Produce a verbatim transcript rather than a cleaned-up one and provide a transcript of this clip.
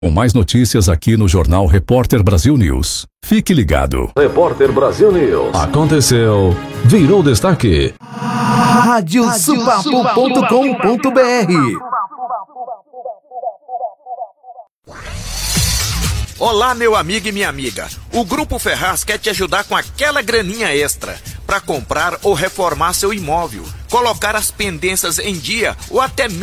Com mais notícias aqui no Jornal Repórter Brasil News. Fique ligado. Repórter Brasil News. Aconteceu, virou destaque. rádio supapu ponto com ponto br. Olá, meu amigo e minha amiga. O Grupo Ferraz quer te ajudar com aquela graninha extra para comprar ou reformar seu imóvel, colocar as pendências em dia ou até mesmo